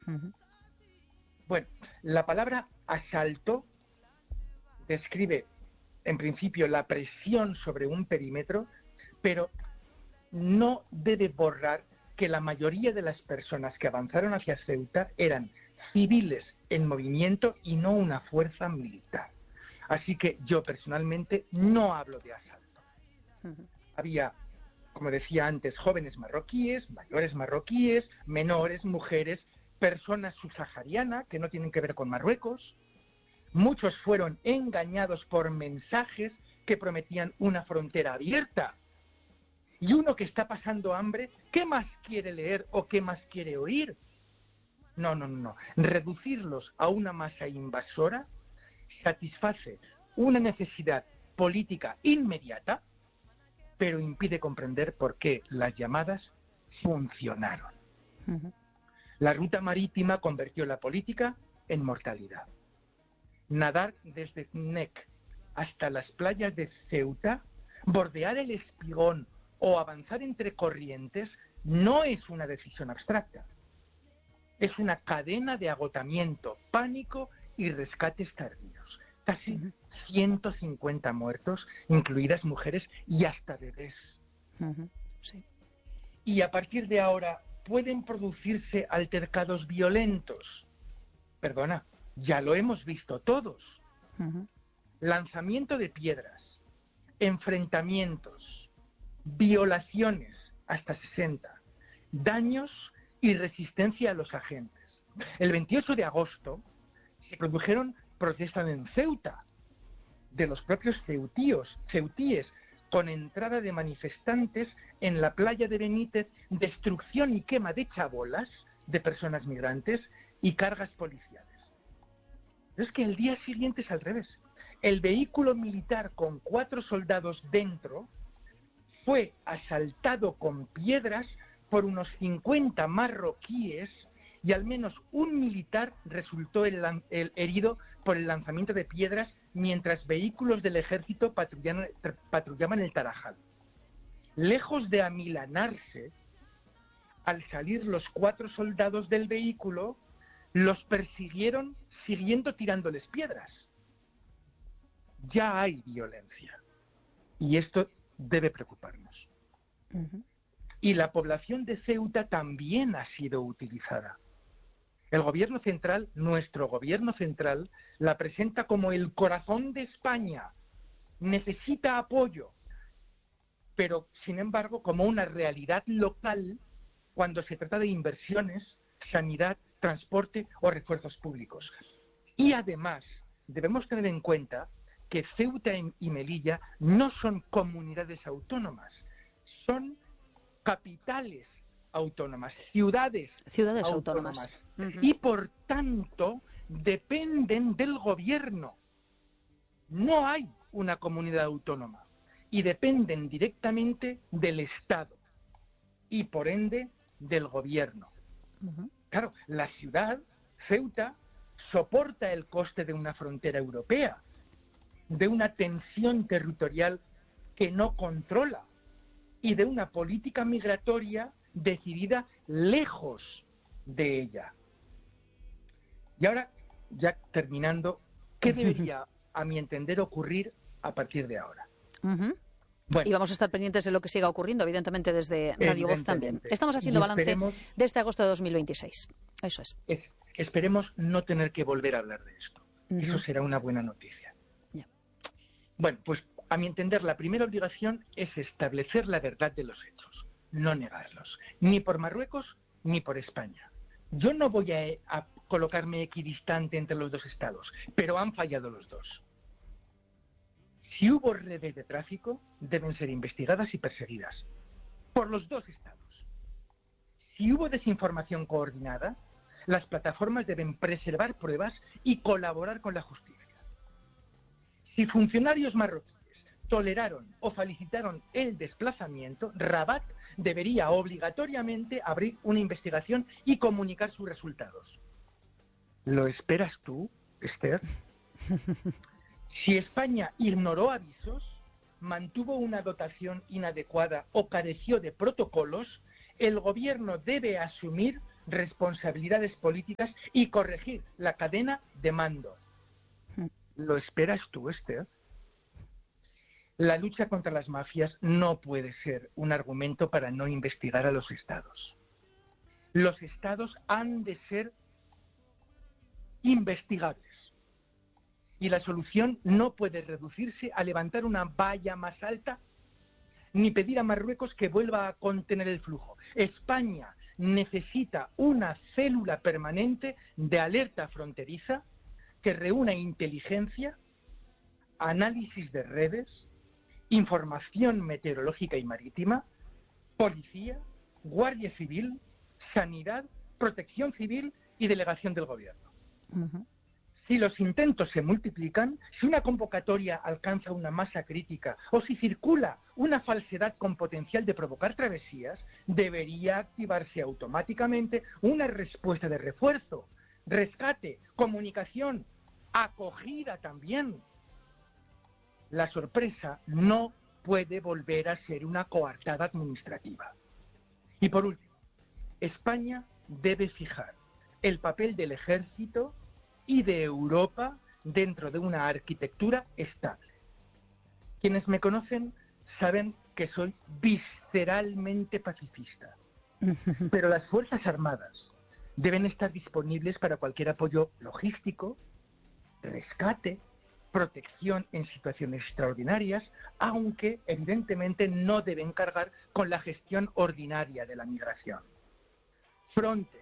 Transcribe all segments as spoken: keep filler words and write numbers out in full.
Uh-huh. Bueno, la palabra asalto describe, en principio, la presión sobre un perímetro, pero no debe borrar que la mayoría de las personas que avanzaron hacia Ceuta eran civiles en movimiento y no una fuerza militar. Así que yo personalmente no hablo de asalto. Uh-huh. Había, como decía antes, jóvenes marroquíes, mayores marroquíes, menores, mujeres, personas subsaharianas que no tienen que ver con Marruecos. Muchos fueron engañados por mensajes que prometían una frontera abierta. Y uno que está pasando hambre, ¿qué más quiere leer o qué más quiere oír? No, no, no. Reducirlos a una masa invasora satisface una necesidad política inmediata, pero impide comprender por qué las llamadas funcionaron. Uh-huh. La ruta marítima convirtió la política en mortalidad. Nadar desde Cnec hasta las playas de Ceuta, bordear el Espigón o avanzar entre corrientes no es una decisión abstracta. Es una cadena de agotamiento, pánico y rescates tardíos. Casi uh-huh. ciento cincuenta muertos, incluidas mujeres y hasta bebés. Uh-huh. Sí. Y a partir de ahora, ¿pueden producirse altercados violentos? Perdona, ya lo hemos visto todos. Uh-huh. Lanzamiento de piedras, enfrentamientos, violaciones hasta sesenta, daños y resistencia a los agentes. El veintiocho de agosto se produjeron protestas en Ceuta de los propios ceutíos, ceutíes, con entrada de manifestantes en la playa de Benítez, destrucción y quema de chabolas de personas migrantes y cargas policiales. Pero es que el día siguiente es al revés. El vehículo militar con cuatro soldados dentro fue asaltado con piedras por unos cincuenta marroquíes y al menos un militar resultó el, el, herido por el lanzamiento de piedras mientras vehículos del ejército patrullaban, patrullaban el Tarajal. Lejos de amilanarse, al salir los cuatro soldados del vehículo, los persiguieron siguiendo tirándoles piedras. Ya hay violencia y esto debe preocuparnos. Uh-huh. Y la población de Ceuta también ha sido utilizada. El gobierno central, nuestro gobierno central, la presenta como el corazón de España. Necesita apoyo, pero sin embargo como una realidad local cuando se trata de inversiones, sanidad, transporte o refuerzos públicos. Y además debemos tener en cuenta que Ceuta y Melilla no son comunidades autónomas, son capitales autónomas, ciudades, ciudades autónomas, autónomas. Uh-huh. Y por tanto dependen del gobierno. No hay una comunidad autónoma y dependen directamente del Estado y por ende del gobierno. Uh-huh. Claro, la ciudad, Ceuta, soporta el coste de una frontera europea, de una tensión territorial que no controla y de una política migratoria decidida lejos de ella. Y ahora, ya terminando, ¿qué debería, a mi entender, ocurrir a partir de ahora? Uh-huh. Bueno, y vamos a estar pendientes de lo que siga ocurriendo, evidentemente, desde Radio Voz también. Estamos haciendo balance de este agosto de dos mil veintiséis. Eso es. es. Esperemos no tener que volver a hablar de esto. Uh-huh. Eso será una buena noticia. Yeah. Bueno, pues a mi entender, la primera obligación es establecer la verdad de los hechos, no negarlos, ni por Marruecos ni por España. Yo no voy a, a colocarme equidistante entre los dos estados, pero han fallado los dos. Si hubo redes de tráfico, deben ser investigadas y perseguidas por los dos estados. Si hubo desinformación coordinada, las plataformas deben preservar pruebas y colaborar con la justicia. Si funcionarios marroquíes toleraron o facilitaron el desplazamiento, Rabat debería obligatoriamente abrir una investigación y comunicar sus resultados. ¿Lo esperas tú, Esther? Si España ignoró avisos, mantuvo una dotación inadecuada o careció de protocolos, el gobierno debe asumir responsabilidades políticas y corregir la cadena de mando. ¿Lo esperas tú, Esther? La lucha contra las mafias no puede ser un argumento para no investigar a los estados. Los estados han de ser investigables. Y la solución no puede reducirse a levantar una valla más alta ni pedir a Marruecos que vuelva a contener el flujo. España necesita una célula permanente de alerta fronteriza que reúna inteligencia, análisis de redes, información meteorológica y marítima, policía, guardia civil, sanidad, protección civil y delegación del gobierno. Uh-huh. Si los intentos se multiplican, si una convocatoria alcanza una masa crítica o si circula una falsedad con potencial de provocar travesías, debería activarse automáticamente una respuesta de refuerzo, rescate, comunicación, acogida también. La sorpresa no puede volver a ser una coartada administrativa. Y por último, España debe fijar el papel del ejército y de Europa dentro de una arquitectura estable. Quienes me conocen saben que soy visceralmente pacifista, pero las Fuerzas Armadas deben estar disponibles para cualquier apoyo logístico, rescate, protección en situaciones extraordinarias, aunque evidentemente no deben cargar con la gestión ordinaria de la migración. Frontex,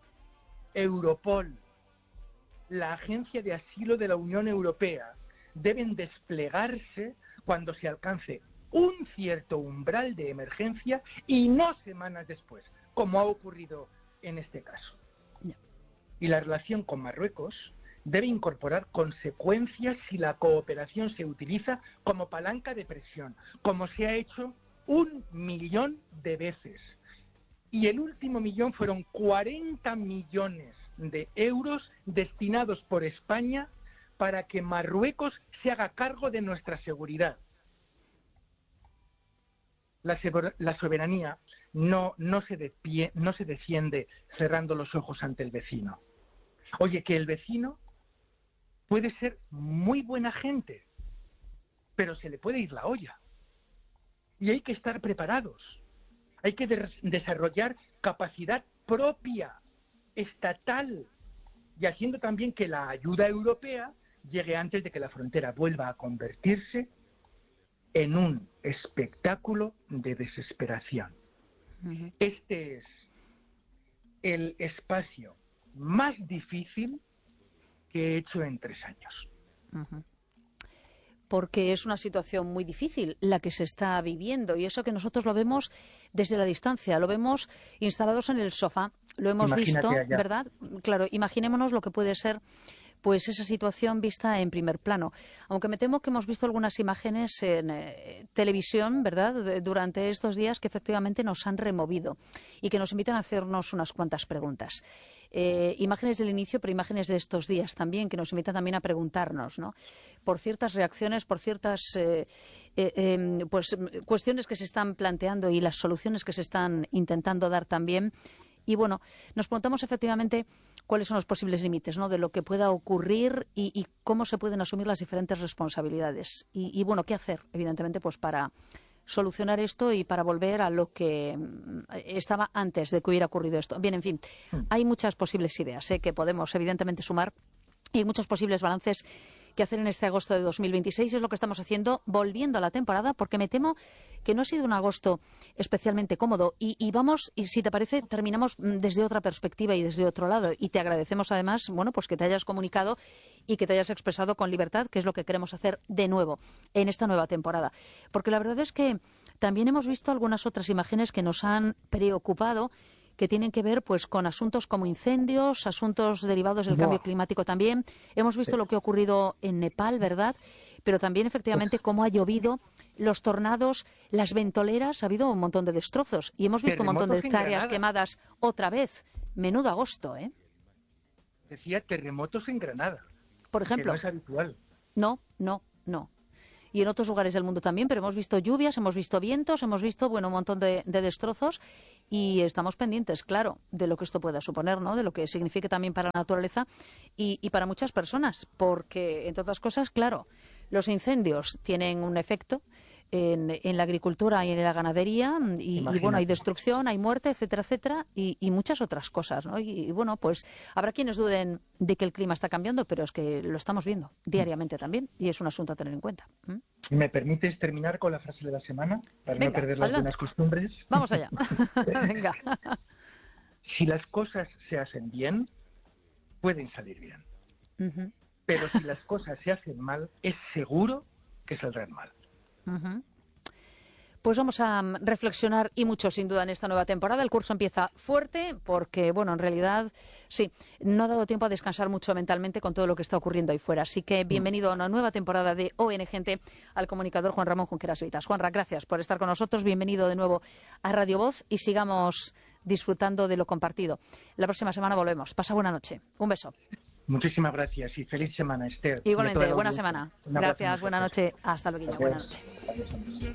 Europol, la Agencia de Asilo de la Unión Europea deben desplegarse cuando se alcance un cierto umbral de emergencia y no semanas después, como ha ocurrido en este caso. Y la relación con Marruecos debe incorporar consecuencias si la cooperación se utiliza como palanca de presión, como se ha hecho un millón de veces. Y el último millón fueron cuarenta millones de euros destinados por España para que Marruecos se haga cargo de nuestra seguridad. La, la soberanía no, no, se de pie, no se defiende cerrando los ojos ante el vecino. Oye, que el vecino puede ser muy buena gente, pero se le puede ir la olla. Y hay que estar preparados. Hay que de desarrollar capacidad propia, estatal, y haciendo también que la ayuda europea llegue antes de que la frontera vuelva a convertirse en un espectáculo de desesperación. Uh-huh. Este es el espacio más difícil que he hecho en tres años. Uh-huh. Porque es una situación muy difícil la que se está viviendo, y eso que nosotros lo vemos desde la distancia, lo vemos instalados en el sofá, lo hemos Imagínate visto, allá. ¿verdad? Claro, imaginémonos lo que puede ser pues esa situación vista en primer plano. Aunque me temo que hemos visto algunas imágenes en eh, televisión, ¿verdad?, de, durante estos días que efectivamente nos han removido y que nos invitan a hacernos unas cuantas preguntas. Eh, imágenes del inicio, pero imágenes de estos días también, que nos invitan también a preguntarnos, ¿no?, por ciertas reacciones, por ciertas eh, eh, eh, pues, cuestiones que se están planteando y las soluciones que se están intentando dar también. Y bueno, nos preguntamos efectivamente cuáles son los posibles límites, ¿no?, de lo que pueda ocurrir y, y cómo se pueden asumir las diferentes responsabilidades. Y, y bueno, ¿qué hacer? Evidentemente, pues para solucionar esto y para volver a lo que estaba antes de que hubiera ocurrido esto. Bien, en fin, hay muchas posibles ideas, ¿eh?, que podemos evidentemente sumar, y hay muchos posibles balances que hacer en este agosto de dos mil veintiséis. Es lo que estamos haciendo, volviendo a la temporada, porque me temo que no ha sido un agosto especialmente cómodo. Y, y vamos, y si te parece, terminamos desde otra perspectiva y desde otro lado. Y te agradecemos además, bueno, pues que te hayas comunicado y que te hayas expresado con libertad, que es lo que queremos hacer de nuevo en esta nueva temporada. Porque la verdad es que también hemos visto algunas otras imágenes que nos han preocupado, que tienen que ver pues con asuntos como incendios, asuntos derivados del no. cambio climático también. Hemos visto sí. lo que ha ocurrido en Nepal, ¿verdad? Pero también efectivamente pues, cómo ha llovido, los tornados, las ventoleras, ha habido un montón de destrozos y hemos visto un montón de hectáreas quemadas otra vez. Menudo agosto, ¿eh? Decía terremotos en Granada. Por ejemplo. Que no es habitual. No, no, no. y en otros lugares del mundo también, pero hemos visto lluvias, hemos visto vientos, hemos visto, bueno, un montón de, de destrozos y estamos pendientes, claro, de lo que esto pueda suponer, ¿no? De lo que signifique también para la naturaleza y, y para muchas personas, porque, entre otras cosas, claro, los incendios tienen un efecto En, en la agricultura y en la ganadería y, y bueno, hay destrucción, hay muerte, etcétera, etcétera y, y muchas otras cosas, ¿no? Y, y bueno, pues habrá quienes duden de que el clima está cambiando, pero es que lo estamos viendo diariamente también y es un asunto a tener en cuenta. ¿Mm? ¿Me permites terminar con la frase de la semana para Venga, no perder las adelante. buenas costumbres? Vamos allá. Venga. Si las cosas se hacen bien, pueden salir bien. Uh-huh. Pero si las cosas se hacen mal, es seguro que saldrán mal. Uh-huh. Pues vamos a reflexionar y mucho, sin duda, en esta nueva temporada. El curso empieza fuerte porque, bueno, en realidad, sí, no ha dado tiempo a descansar mucho mentalmente con todo lo que está ocurriendo ahí fuera. Así que bienvenido a una nueva temporada de O N Gente al comunicador Juan Ramón Junqueras Vitas. Juanra, gracias por estar con nosotros. Bienvenido de nuevo a Radio Voz y sigamos disfrutando de lo compartido. La próxima semana volvemos. Pasa buena noche. Un beso. Muchísimas gracias y feliz semana, Esther. Igualmente, buena semana. Gracias, buena noche. Hasta luego. Buena noche. Adiós.